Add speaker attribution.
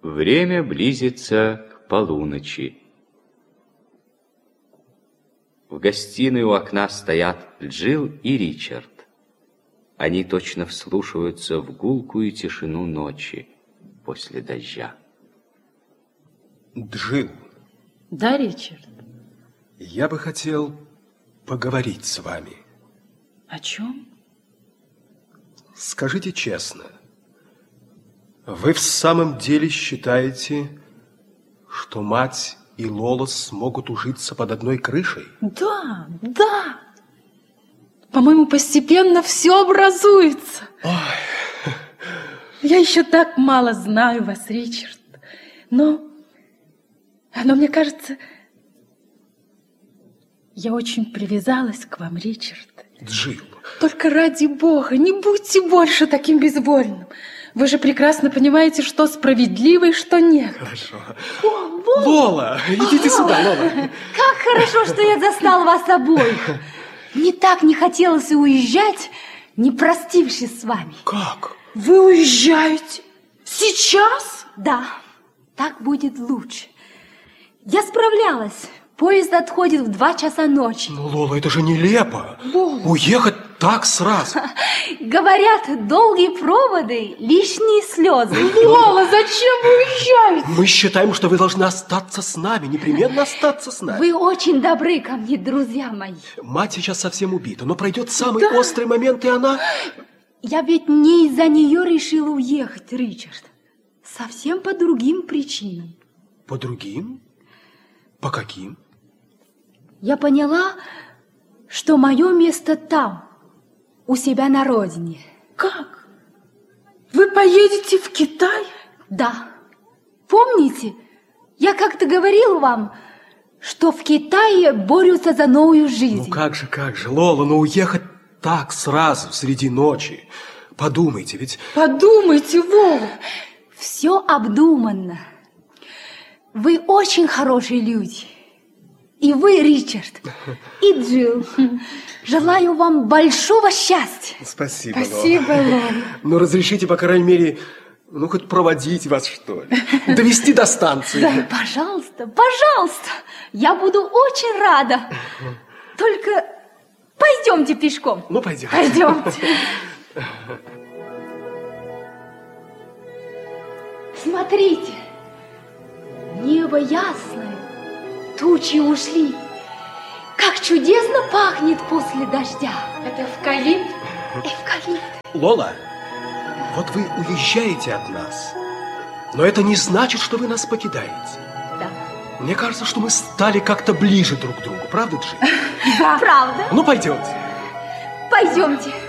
Speaker 1: Время близится к полуночи. В гостиной у окна стоят Джилл и Ричард. Они точно вслушиваются в гулкую тишину ночи после дождя.
Speaker 2: Джилл.
Speaker 3: Да, Ричард?
Speaker 2: Я бы хотел поговорить с вами.
Speaker 3: О чем?
Speaker 2: Скажите честно, вы в самом деле считаете, что мать и Лола смогут ужиться под одной крышей?
Speaker 3: Да, да. По-моему, постепенно все образуется.
Speaker 2: Ой.
Speaker 3: Я еще так мало знаю вас, Ричард. Но мне кажется, я очень привязалась к вам, Ричард.
Speaker 2: Джилл.
Speaker 3: Только ради Бога, не будьте больше таким безвольным. Вы же прекрасно понимаете, что справедливо и что нет.
Speaker 2: Хорошо.
Speaker 3: О,
Speaker 2: Лола, идите сюда, Лола.
Speaker 4: Как хорошо, что я застала вас обоих. Мне так не хотелось уезжать, не простившись с вами.
Speaker 2: Как?
Speaker 3: Вы уезжаете? Сейчас?
Speaker 4: Да, так будет лучше. Я справлялась. Поезд отходит в 2 часа ночи.
Speaker 2: Ну, Лола, это же нелепо.
Speaker 3: Лола.
Speaker 2: Уехать так сразу.
Speaker 4: Говорят, долгие проводы, лишние слезы.
Speaker 3: Лола, зачем вы уезжаете?
Speaker 2: Мы считаем, что вы должны остаться с нами, непременно остаться с нами.
Speaker 4: Вы очень добры ко мне, друзья мои.
Speaker 2: Мать сейчас совсем убита, но пройдет самый острый момент, и она...
Speaker 4: Я ведь не из-за нее решила уехать, Ричард. Совсем по другим причинам.
Speaker 2: По другим? По каким?
Speaker 4: Я поняла, что мое место там, у себя на родине.
Speaker 3: Как? Вы поедете в Китай?
Speaker 4: Да. Помните, я как-то говорил вам, что в Китае борются за новую жизнь.
Speaker 2: Ну как же, Лола, ну уехать так сразу, среди ночи. Подумайте, ведь...
Speaker 3: Подумайте, Вова.
Speaker 4: Все обдуманно. Вы очень хорошие люди. И вы, Ричард, и Джилл. Желаю вам большого счастья.
Speaker 2: Спасибо,
Speaker 3: Спасибо, Лола.
Speaker 2: Ну, разрешите, по крайней мере, ну, хоть проводить вас, что ли. Довести до станции.
Speaker 4: Да, пожалуйста, пожалуйста. Я буду очень рада. Только пойдемте пешком.
Speaker 2: Ну, пойдем.
Speaker 4: Пойдемте. Смотрите. Небо ясное. Тучи ушли. Как чудесно пахнет после дождя.
Speaker 3: Это эвкалипт?
Speaker 4: Эвкалипт.
Speaker 2: Лола, вот вы уезжаете от нас, но это не значит, что вы нас покидаете.
Speaker 4: Да.
Speaker 2: Мне кажется, что мы стали как-то ближе друг к другу. Правда, Джилл?
Speaker 4: Да. Правда.
Speaker 2: Ну, пойдемте.
Speaker 4: Пойдемте.